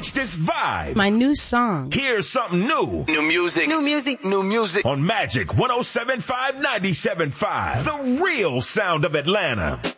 Catch this vibe. My new song. Here's something new. New music. New music. New music. On Magic 107.5 97.5. The real sound of Atlanta.